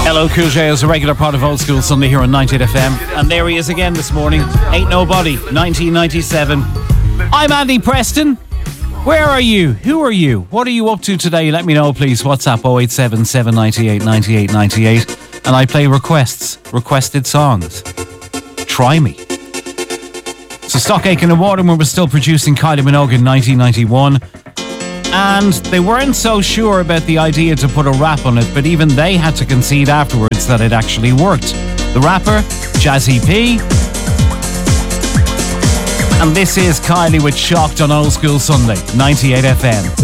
Hello, Cool J is a regular part of Old School Sunday here on 98 FM. And there he is again this morning. Ain't Nobody, 1997. I'm Andy Preston. Where are you? Who are you? What are you up to today? Let me know, please. WhatsApp 087 798 98 98. And I play requested songs. Try me. So Stock Aitken and Waterman were still producing Kylie Minogue in 1991. And they weren't so sure about the idea to put a rap on it, but even they had to concede afterwards that it actually worked. The rapper, Jazzy P. And this is Kylie with Shocked on Old School Sunday, 98 FM.